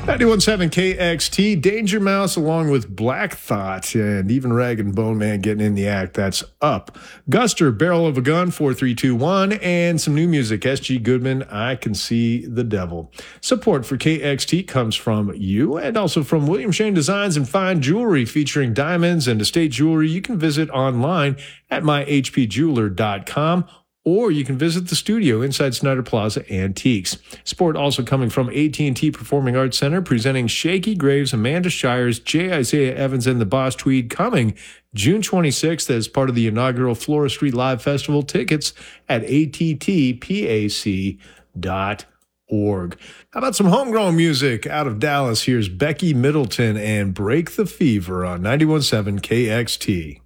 91.7 KXT, Danger Mouse along with Black Thought, and even Rag and Bone Man getting in the act. That's Up. Guster, Barrel of a Gun, 4321, and some new music, S.G. Goodman, I Can See the Devil. Support for KXT comes from you and also from William Shane Designs and Fine Jewelry featuring diamonds and estate jewelry. You can visit online at myhpjeweler.com. Or you can visit the studio inside Snyder Plaza Antiques. Support also coming from AT&T Performing Arts Center, presenting Shaky Graves, Amanda Shires, J. Isaiah Evans, and the Boss Tweed, coming June 26th as part of the inaugural Flora Street Live Festival. Tickets at attpac.org. How about some homegrown music out of Dallas? Here's Becky Middleton and Break the Fever on 91.7 KXT.